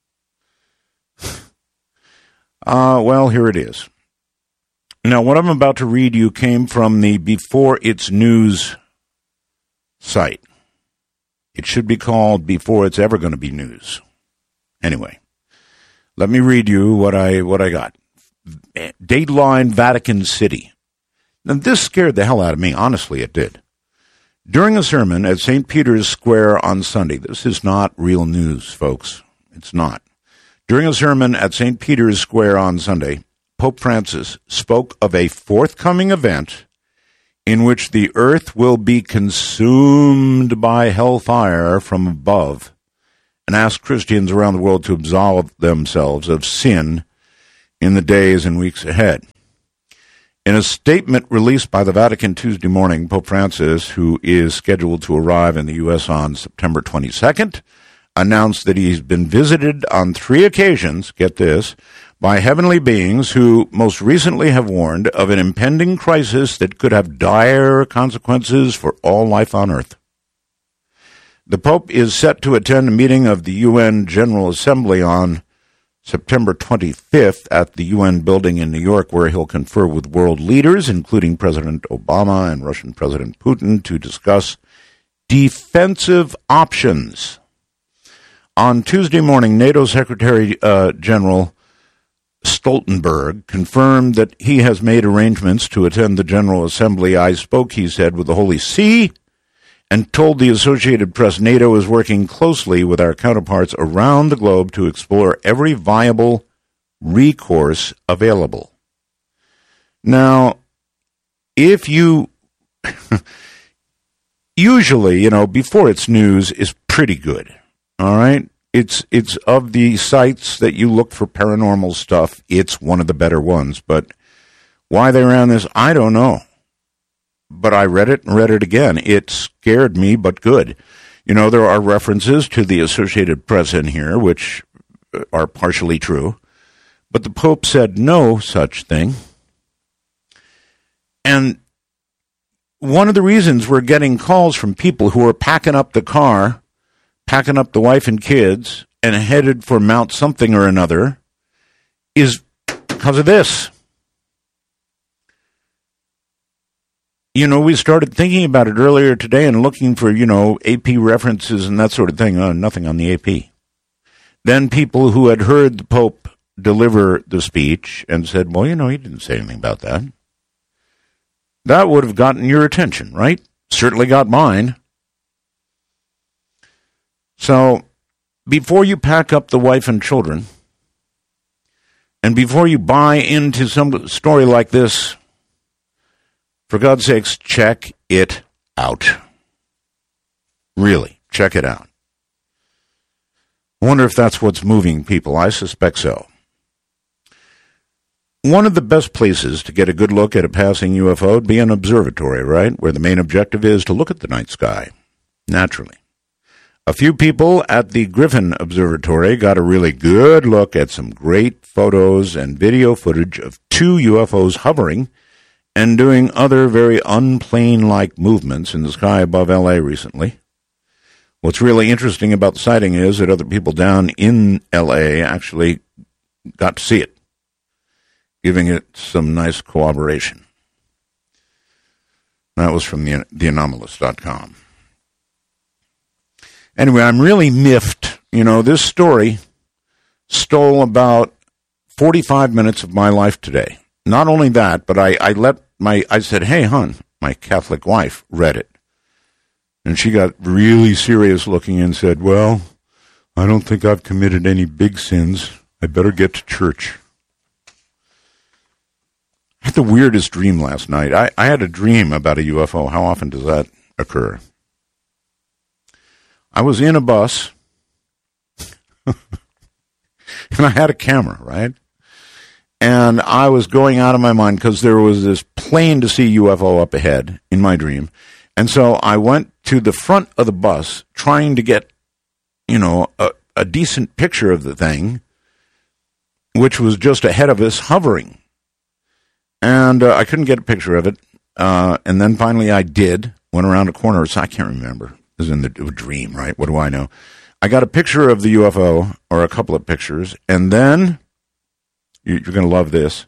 Uh, well, here it is. Now, what I'm about to read you came from the Before It's News site. It should be called Before It's Ever Going to Be News. Anyway, let me read you what I what I got. Dateline Vatican City. Now, this scared the hell out of me. Honestly, it did. During a sermon at Saint Peter's Square on Sunday, this is not real news, folks. It's not. During a sermon at Saint Peter's Square on Sunday, Pope Francis spoke of a forthcoming event in which the earth will be consumed by hellfire from above, and asked Christians around the world to absolve themselves of sin in the days and weeks ahead. In a statement released by the Vatican Tuesday morning, Pope Francis, who is scheduled to arrive in the U S on September twenty-second, announced that he's been visited on three occasions, get this, by heavenly beings who most recently have warned of an impending crisis that could have dire consequences for all life on earth. The Pope is set to attend a meeting of the U N General Assembly on September twenty-fifth at the U N building in New York, where he'll confer with world leaders, including President Obama and Russian President Putin, to discuss defensive options. On Tuesday morning, NATO Secretary uh, General Stoltenberg confirmed that he has made arrangements to attend the General Assembly. I spoke, he said, with the Holy See, and told the Associated Press NATO is working closely with our counterparts around the globe to explore every viable recourse available. Now, if you... usually, you know, Before It's News is pretty good, all right? It's it's of the sites that you look for paranormal stuff, it's one of the better ones. But why they ran this, I don't know. But I read it and read it again. It scared me, but good. You know, there are references to the Associated Press in here, which are partially true. But the Pope said no such thing. And one of the reasons we're getting calls from people who are packing up the car, packing up the wife and kids, and headed for Mount something or another is because of this. You know, we started thinking about it earlier today and looking for, you know, A P references and that sort of thing. Oh, nothing on the A P. Then people who had heard the Pope deliver the speech and said, well, you know, he didn't say anything about that. That would have gotten your attention, right? Certainly got mine. So, before you pack up the wife and children, and before you buy into some story like this, for God's sakes, check it out. Really, check it out. I wonder if that's what's moving people. I suspect so. One of the best places to get a good look at a passing U F O would be an observatory, right? Where the main objective is to look at the night sky, naturally. A few people at the Griffin Observatory got a really good look at some great photos and video footage of two U F Os hovering and doing other very unplane-like movements in the sky above L A recently. What's really interesting about the sighting is that other people down in L A actually got to see it, giving it some nice corroboration. That was from the, the anomalist dot com. Anyway, I'm really miffed. You know, this story stole about forty-five minutes of my life today. Not only that, but I, I let my, I said, hey, hon, my Catholic wife read it. And she got really serious looking and said, well, I don't think I've committed any big sins. I better get to church. I had the weirdest dream last night. I, I had a dream about a U F O. How often does that occur? I was in a bus, and I had a camera, right? And I was going out of my mind because there was this plain to see U F O up ahead in my dream. And so I went to the front of the bus trying to get, you know, a, a decent picture of the thing, which was just ahead of us hovering. And uh, I couldn't get a picture of it. Uh, and then finally I did. went around a corner. So I can't remember. It was in the dream, right? What do I know? I got a picture of the U F O, or a couple of pictures, and then, you're going to love this,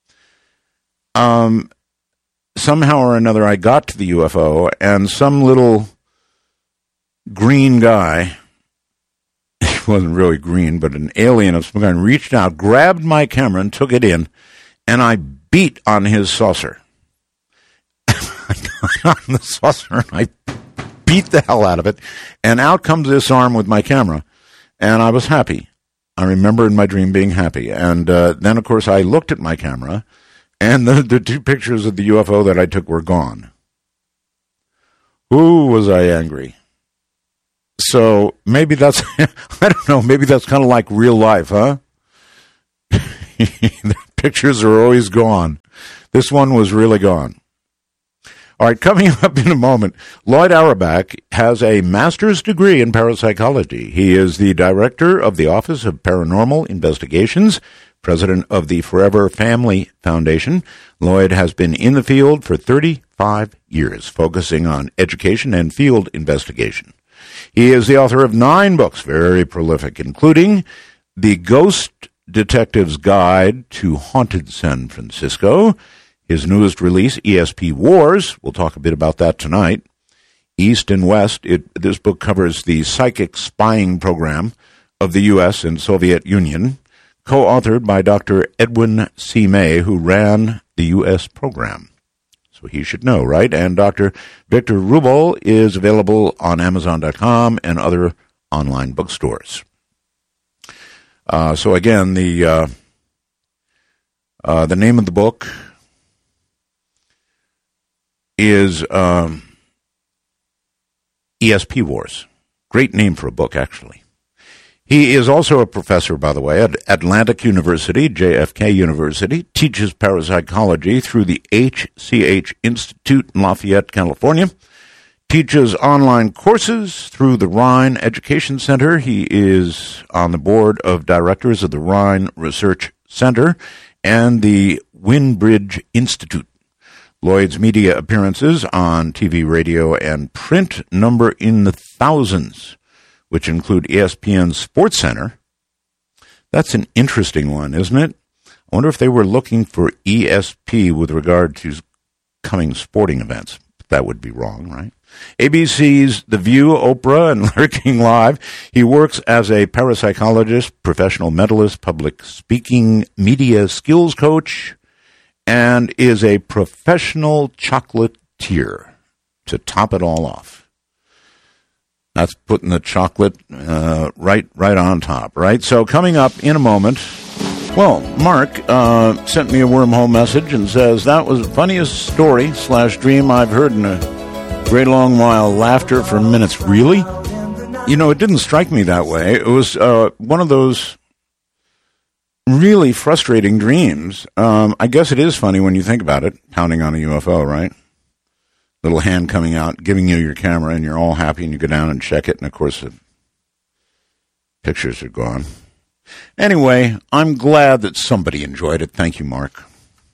um, somehow or another I got to the U F O, and some little green guy, he wasn't really green, but an alien of some kind, reached out, grabbed my camera, and took it in, and I beat on his saucer. I got on the saucer, and I beat the hell out of it, and out comes this arm with my camera, and I was happy. I remember in my dream being happy, and uh, then, of course, I looked at my camera, and the, the two pictures of the U F O that I took were gone. Ooh, was I angry. So maybe that's, I don't know, maybe that's kind of like real life, huh? The pictures are always gone. This one was really gone. All right, coming up in a moment, Lloyd Auerbach has a master's degree in parapsychology. He is the director of the Office of Paranormal Investigations, president of the Forever Family Foundation. Lloyd has been in the field for thirty-five years, focusing on education and field investigation. He is the author of nine books, very prolific, including The Ghost Detective's Guide to Haunted San Francisco, his newest release, E S P Wars. We'll talk a bit about that tonight. East and West. It, this book covers the psychic spying program of the U S and Soviet Union, co-authored by Doctor Edwin C. May, who ran the U S program. So he should know, right? And Doctor Victor Rubel is available on Amazon dot com and other online bookstores. Uh, so again, the uh, uh, the name of the book is um, E S P Wars. Great name for a book, actually. He is also a professor, by the way, at Atlantic University, J F K University, teaches parapsychology through the H C H Institute in Lafayette, California, teaches online courses through the Rhine Education Center. He is on the board of directors of the Rhine Research Center and the Windbridge Institute. Lloyd's media appearances on T V, radio, and print number in the thousands, which include E S P N Sports Center. That's an interesting one, isn't it? I wonder if they were looking for E S P with regard to coming sporting events. That would be wrong, right? A B C's The View, Oprah, and Larry King Live. He works as a parapsychologist, professional mentalist, public speaking, media skills coach, and is a professional chocolatier to top it all off. That's putting the chocolate uh, right right on top, right? So coming up in a moment, well, Mark uh, sent me a wormhole message and says, that was the funniest story slash dream I've heard in a great long while. Laughter for minutes. Really? You know, it didn't strike me that way. It was uh, one of those really frustrating dreams. Um, I guess it is funny when you think about it, pounding on a U F O, right? Little hand coming out, giving you your camera, and you're all happy, and you go down and check it, and of course the pictures are gone. Anyway, I'm glad that somebody enjoyed it. Thank you, Mark.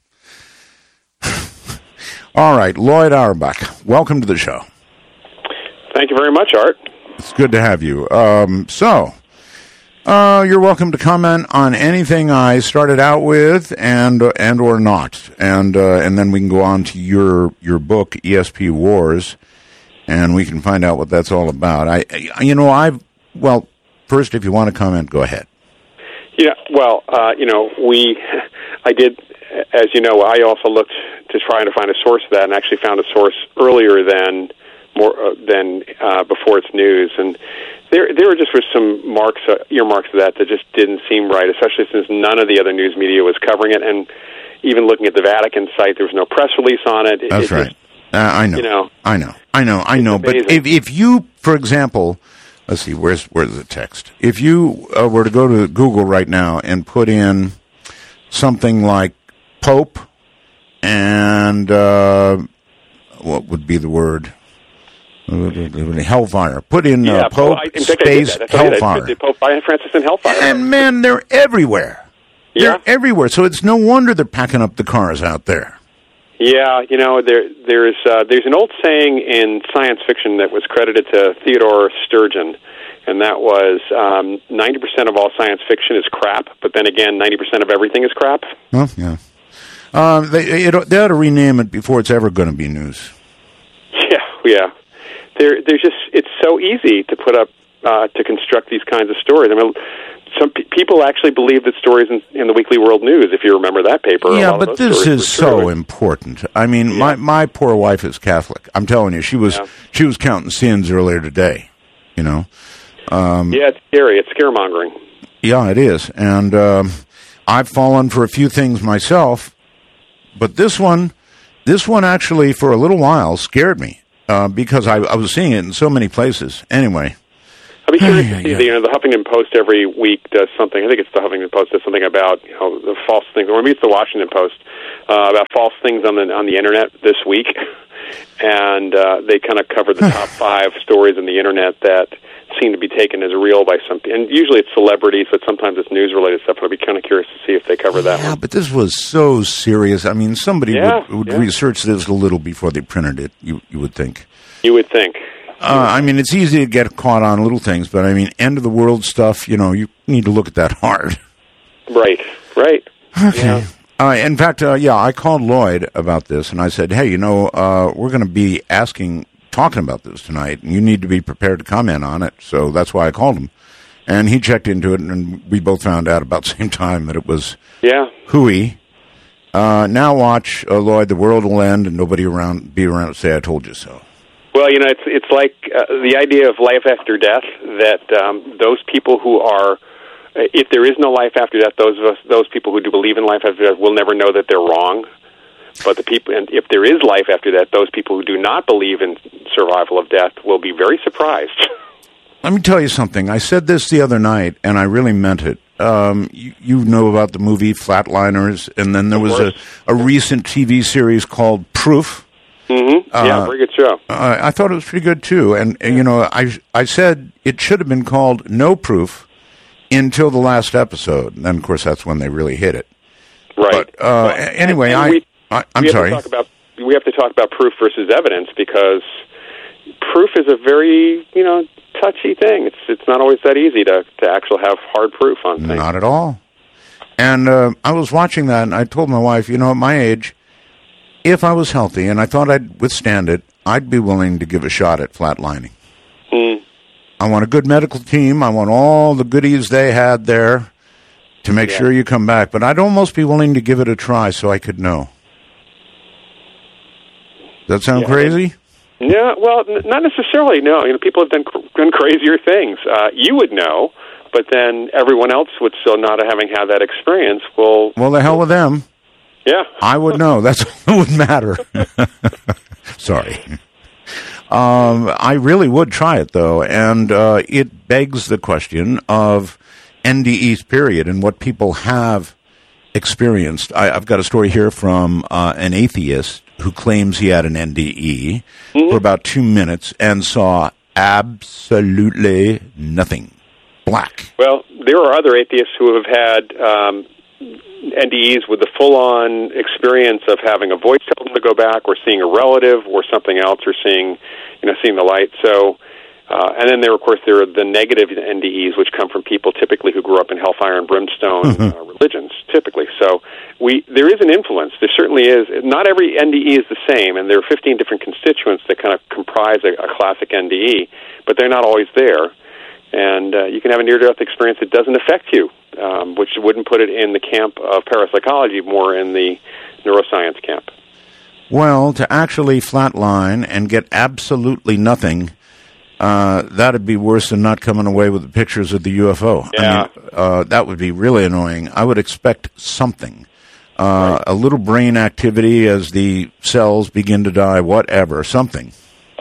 All right, Lloyd Auerbach, welcome to the show. Thank you very much, Art. It's good to have you. Um, so... Uh, you're welcome to comment on anything I started out with, and uh, and or not, and uh, and then we can go on to your your book, E S P Wars, and we can find out what that's all about. I, you know, I've well, first, if you want to comment, go ahead. Yeah, well, uh, you know, we, I did, as you know, I also looked to try to find a source of that, and actually found a source earlier than more uh, than uh, before its news, and. There, there were just some marks, uh, earmarks of that that just didn't seem right, especially since none of the other news media was covering it, and even looking at the Vatican site, there was no press release on it. it That's it right. Just, uh, I know. You know. I know. I know. I know. But if if you, for example, let's see, where's where's the text? If you uh, were to go to Google right now and put in something like Pope and uh, what would be the word? Hellfire. Put in uh, yeah, Pope, I, space, Hellfire. The Pope Francis and Hellfire. And, man, they're everywhere. Yeah. They're everywhere. So it's no wonder they're packing up the cars out there. Yeah, you know, there there's uh, there's an old saying in science fiction that was credited to Theodore Sturgeon, and that was um, ninety percent of all science fiction is crap, but then again, ninety percent of everything is crap. Oh, yeah. Um, they, it, they ought to rename it before it's ever going to be news. Yeah, yeah. There, there's just, it's so easy to put up, uh, to construct these kinds of stories. I mean, some pe- people actually believe that stories in, in the Weekly World News, if you remember that paper. Yeah, but this is so important. I mean, yeah. my, my poor wife is Catholic. I'm telling you, she was yeah. she was counting sins earlier today, you know. Um, yeah, it's scary. It's scaremongering. Yeah, it is. And um, I've fallen for a few things myself. But this one, this one actually, for a little while, scared me uh, because I, I was seeing it in so many places. Anyway, I'd be curious to see. The, you know, the Huffington Post every week does something. I think it's the Huffington Post does something about you know the false things, or maybe it's the Washington Post uh, about false things on the on the internet this week, and uh, they kind of cover the top five stories on the internet that seem to be taken as real by some, and usually it's celebrities, but sometimes it's news-related stuff. I'd be kind of curious to see if they cover that yeah, one. But this was so serious. I mean, somebody yeah, would, would yeah. research this a little before they printed it, you you would think. You would think. Uh, I mean, it's easy to get caught on little things, but I mean, end-of-the-world stuff, you know, you need to look at that hard. Right, right. Okay. Yeah. Uh, in fact, uh, yeah, I called Lloyd about this, and I said, hey, you know, uh, we're going to be asking... talking about this tonight, and you need to be prepared to comment on it. So that's why I called him, and he checked into it, and we both found out about the same time that it was yeah hooey. Uh, now watch, uh, Lloyd. The world will end, and nobody around be around to say I told you so. Well, you know, it's it's like uh, the idea of life after death. That um, those people who are, uh, if there is no life after death, those of us, those people who do believe in life after death will never know that they're wrong. But the people, and if there is life after that, those people who do not believe in survival of death will be very surprised. Let me tell you something. I said this the other night, and I really meant it. Um, you, you know about the movie Flatliners, and then there was a, a recent T V series called Proof. Mm-hmm. Yeah, uh, very good show. Uh, I thought it was pretty good, too. And, yeah. you know, I, I said it should have been called No Proof until the last episode. And then, of course, that's when they really hit it. Right. But uh, well, anyway, I... We, I, I'm we sorry. Have to talk about, we have to talk about proof versus evidence because proof is a very, you know, touchy thing. It's it's not always that easy to, to actually have hard proof on things. Not at all. And uh, I was watching that, and I told my wife, you know, at my age, if I was healthy and I thought I'd withstand it, I'd be willing to give a shot at flatlining. Mm. I want a good medical team. I want all the goodies they had there to make yeah. sure you come back. But I'd almost be willing to give it a try so I could know. Does that sound yeah. crazy? Yeah, well, n- not necessarily, no. You know, people have done, cr- done crazier things. Uh, you would know, but then everyone else would still not having had that experience. Well, well, the hell with them. Yeah. I would know. That's what would matter. Sorry. Um, I really would try it, though, and uh, it begs the question of N D Es, period, and what people have experienced. I, I've got a story here from uh, an atheist who claims he had an N D E mm-hmm. for about two minutes and saw absolutely nothing. Black. Well, there are other atheists who have had um, N D Es with the full-on experience of having a voice tell them to go back, or seeing a relative, or something else, or seeing, you know, seeing the light. So, uh, and then there, of course, there are the negative N D Es, which come from people typically who grew up in hellfire and brimstone mm-hmm. uh, religions, typically. So, we there is an influence. There certainly is. Not every N D E is the same, and there are fifteen different constituents that kind of comprise a, a classic N D E, but they're not always there. And uh, you can have a near-death experience that doesn't affect you, um, which wouldn't put it in the camp of parapsychology, more in the neuroscience camp. Well, to actually flatline and get absolutely nothing, uh, that'd be worse than not coming away with the pictures of the U F O. Yeah. I mean, uh, that would be really annoying. I would expect something. Uh, right. A little brain activity as the cells begin to die, whatever, something.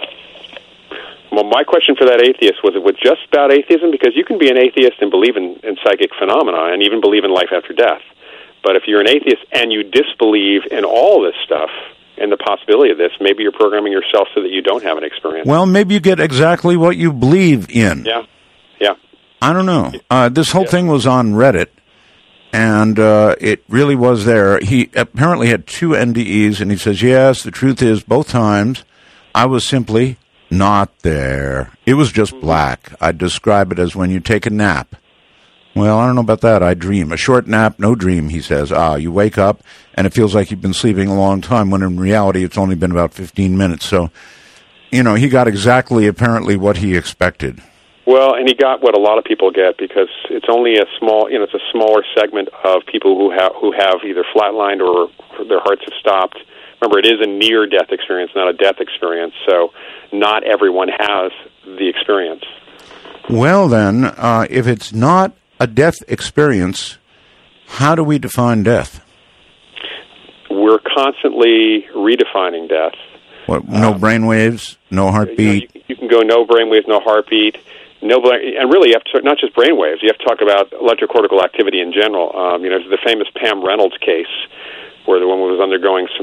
Well, my question for that atheist was, it was just about atheism? Because you can be an atheist and believe in, in psychic phenomena and even believe in life after death. But if you're an atheist and you disbelieve in all this stuff and the possibility of this, maybe you're programming yourself so that you don't have an experience. Well, maybe you get exactly what you believe in. Yeah, yeah. I don't know. Uh, this whole yeah. thing was on Reddit, And uh, it really was there. He apparently had two N D Es, and he says, yes, the truth is, both times, I was simply not there. It was just black. I'd describe it as when you take a nap. Well, I don't know about that. I dream. A short nap, no dream, he says. Ah, you wake up, and it feels like you've been sleeping a long time, when in reality it's only been about fifteen minutes. So, you know, he got exactly, apparently, what he expected. Well, and he got what a lot of people get, because it's only a small, you know, it's a smaller segment of people who have who have either flatlined or their hearts have stopped. Remember, it is a near-death experience, not a death experience, so not everyone has the experience. Well, then, uh, if it's not a death experience, how do we define death? We're constantly redefining death. What, no um, brain waves, no heartbeat? You know, you, you can go no brain waves, no heartbeat. No, and really, you have to, not just brain waves. You have to talk about electrocortical activity in general. Um, you know, the famous Pam Reynolds case, where the woman was undergoing some